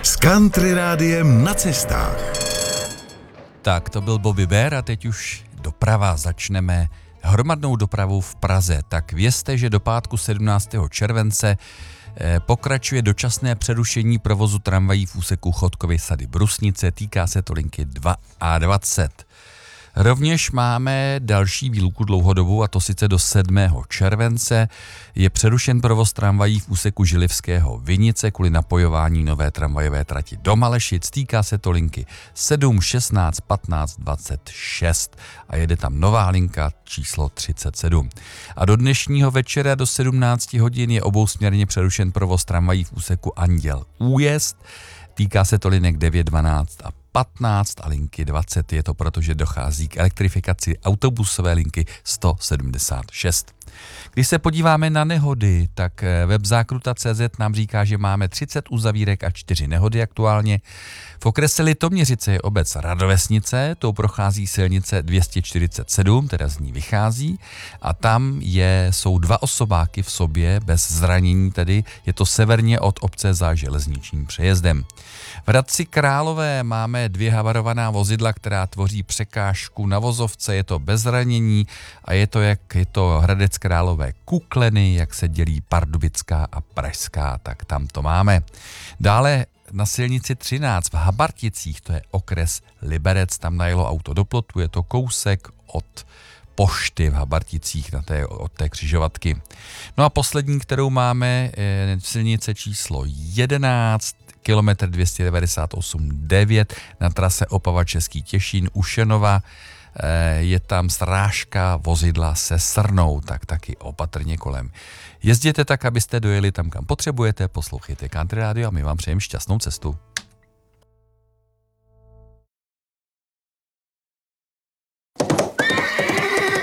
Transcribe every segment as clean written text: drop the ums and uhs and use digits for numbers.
S Country Rádiem na cestách. Tak, to byl Bobby Bear a teď už doprava. Začneme hromadnou dopravou v Praze. Tak vězte, že do pátku 17. července pokračuje dočasné přerušení provozu tramvají v úseku Chodkovy sady Brusnice. Týká se to linky 2 a 20. Rovněž máme další výluku dlouhodobu, a to sice do 7. července. Je přerušen provoz tramvají v úseku Žilivského Vinice kvůli napojování nové tramvajové trati do Malešic. Týká se to linky 7, 16, 15, 26 a jede tam nová linka číslo 37. A do dnešního večera do 17 hodin je obousměrně přerušen provoz tramvají v úseku Anděl Újezd. Týká se to linek 9, 12 a 15 a linky 20. Je to proto, že dochází k elektrifikaci autobusové linky 176. Když se podíváme na nehody, tak web Zákruta.cz nám říká, že máme 30 uzavírek a 4 nehody aktuálně. V okrese Litoměřice je obec Radovesnice, tou prochází silnice 247, teda z ní vychází, a tam jsou 2 osobáky v sobě, bez zranění tedy, je to severně od obce za železničním přejezdem. V Hradci Králové máme 2 havarovaná vozidla, která tvoří překážku na vozovce, je to bez zranění a je to Hradec Králové Kukleny, jak se dělí Pardubická a Pražská, tak tam to máme. Dále na silnici 13 v Habarticích, to je okres Liberec, tam najelo auto do plotu, je to kousek od pošty v Habarticích od té křižovatky. No a poslední, kterou máme, je silnice číslo 11, kilometr 298,9 na trase Opava Český Těšín u Šenova. Je tam srážka vozidla se srnou, tak taky opatrně kolem. Jezděte tak, abyste dojeli tam, kam potřebujete, poslouchejte Country Radio a my vám přejeme šťastnou cestu.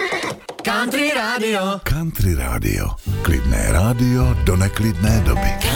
Country Radio. Klidné rádio do neklidné doby.